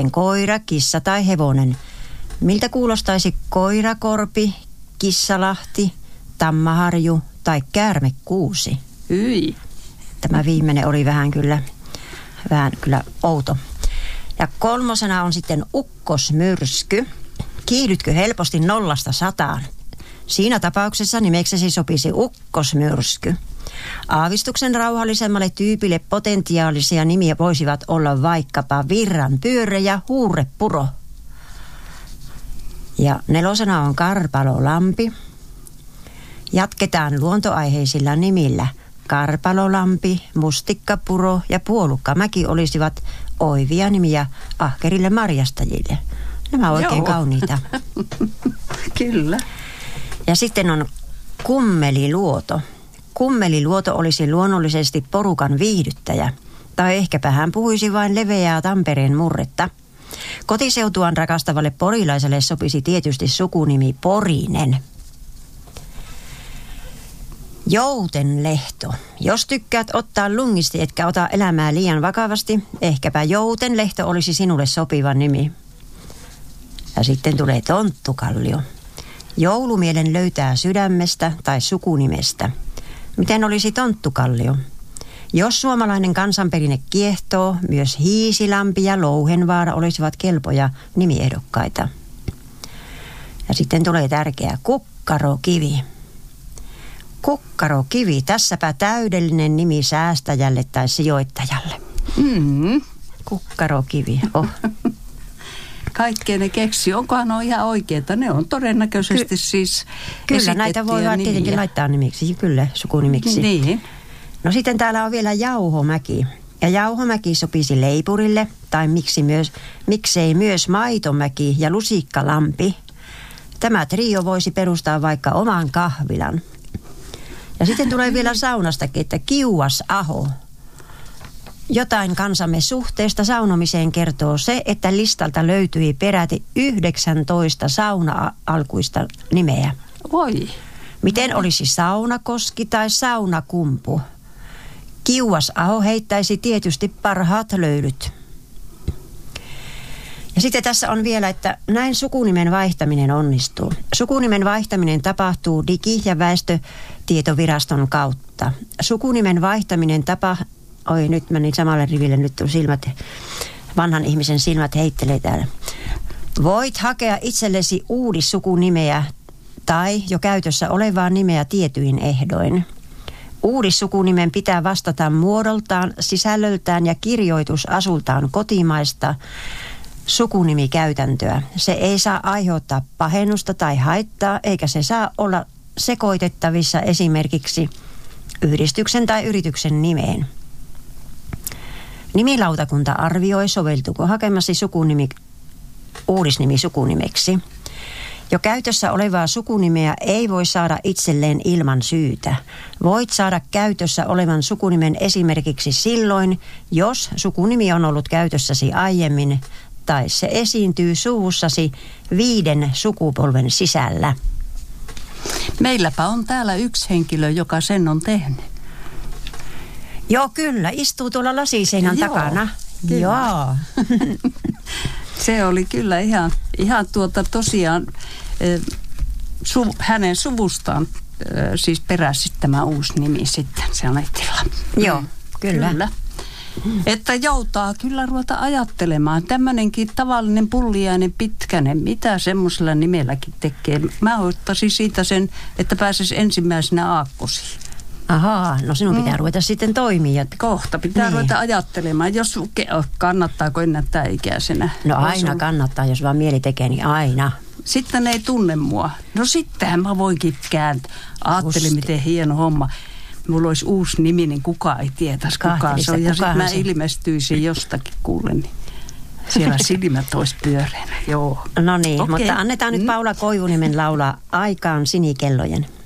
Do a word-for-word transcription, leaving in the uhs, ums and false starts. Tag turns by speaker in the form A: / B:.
A: koira, kissa tai hevonen. Miltä kuulostaisi koirakorpi, kissalahti, tammaharju tai käärmekuusi?
B: Hyi.
A: Tämä viimeinen oli vähän kyllä, vähän kyllä outo. Ja kolmosena on sitten ukkosmyrsky. Kiihdytkö helposti nollasta sataan? Siinä tapauksessa nimeksesi sopisi ukkosmyrsky. Aavistuksen rauhallisemmalle tyypille potentiaalisia nimiä voisivat olla vaikkapa virran pyörre ja huurrepuro. Ja nelosena on karpalolampi. Jatketaan luontoaiheisilla nimillä. Karpalolampi, mustikkapuro ja puolukkamäki olisivat oivia nimiä ahkerille marjastajille. Nämä on oikein
B: Joo.
A: kauniita.
B: Kyllä.
A: Ja sitten on kummeliluoto. Kummeliluoto olisi luonnollisesti porukan viihdyttäjä. Tai ehkäpä hän puhuisi vain leveää Tampereen murretta. Kotiseutuaan rakastavalle porilaiselle sopisi tietysti sukunimi Porinen. Joutenlehto. Jos tykkäät ottaa lungisti etkä ota elämää liian vakavasti, ehkäpä Joutenlehto olisi sinulle sopiva nimi. Ja sitten tulee Tonttukallio. Joulumielen löytää sydämestä tai sukunimestä. Miten olisi Tonttukallio? Jos suomalainen kansanperinne kiehtoo, myös Hiisilampi ja Louhenvaara olisivat kelpoja nimiehdokkaita. Ja sitten tulee tärkeä Kukkarokivi. Kukkarokivi, tässäpä täydellinen nimi säästäjälle tai sijoittajalle.
B: Mm.
A: Kukkarokivi, oh.
B: Kaikkea ne keksi. Onkohan ne ihan oikeita? Ne on todennäköisesti Ky- siis
A: Kyllä, näitä voi tietenkin laittaa nimiksi, kyllä, sukunimiksi.
B: Niin.
A: No sitten täällä on vielä Jauhomäki. Ja Jauhomäki sopisi leipurille, tai miksi myös, miksei myös Maitomäki ja Lusikkalampi. Tämä trio voisi perustaa vaikka oman kahvilan. Ja sitten tulee vielä saunastakin, että Kiuas-aho. Jotain kansamme suhteesta saunomiseen kertoo se, että listalta löytyi peräti yhdeksäntoista sauna-alkuista nimeä.
B: Oi.
A: Miten olisi Saunakoski tai Saunakumpu? Kiuas-aho heittäisi tietysti parhaat löydyt. Ja sitten tässä on vielä, että näin sukunimen vaihtaminen onnistuu. Sukunimen vaihtaminen tapahtuu Digi- ja väestötietoviraston kautta. Sukunimen vaihtaminen tapahtuu... Oi, nyt meni samalle riville, nyt silmät, vanhan ihmisen silmät heittelee täällä. Voit hakea itsellesi uudissukunimeä tai jo käytössä olevaa nimeä tietyin ehdoin. Uudissukunimen pitää vastata muodoltaan, sisällöltään ja kirjoitusasultaan kotimaista sukunimikäytäntöä. Se ei saa aiheuttaa pahennusta tai haittaa, eikä se saa olla sekoitettavissa esimerkiksi yhdistyksen tai yrityksen nimeen. Nimilautakunta arvioi, soveltuuko hakemasi sukunimi, uudisnimi sukunimeksi. Jo käytössä olevaa sukunimeä ei voi saada itselleen ilman syytä. Voit saada käytössä olevan sukunimen esimerkiksi silloin, jos sukunimi on ollut käytössäsi aiemmin tai se esiintyy suvussasi viiden sukupolven sisällä.
B: Meilläpä on täällä yksi henkilö, joka sen on tehnyt.
A: Joo, kyllä. Istuu tuolla lasiseinän
B: Joo,
A: takana.
B: kyllä.
A: Joo.
B: Se oli kyllä ihan, ihan tuota tosiaan äh, su, hänen suvustaan äh, siis peräsi tämä uusi nimi sitten se Anetilla.
A: Joo, kyllä.
B: Kyllä. Mm. Että joutaa kyllä ruveta ajattelemaan. Tämmöinenkin tavallinen pulliainen pitkänen, mitä semmoisella nimelläkin tekee. Mä ottaisin siitä sen, että pääsisi ensimmäisenä aakkosiin.
A: Ahaa, no sinun pitää mm. ruveta sitten toimia.
B: Kohta pitää niin. ruveta ajattelemaan, jos kannattaako ennättää ikäisenä.
A: No aina kannattaa, jos vaan mieli tekee, niin aina.
B: Sitten ei tunne mua. No sittenhän mä voinkin kääntää. Ajattelin, Usti. Miten hieno homma. Mulla olisi uusi nimi, niin kukaan ei tietäisi kukaan se on. Ja sitten mä ilmestyisin jostakin kuulen, niin siellä silmät olisi pyöreänä. Joo.
A: No niin,
B: okay.
A: mutta annetaan nyt Paula Koivunimen laulaa Aikaan sinikellojen.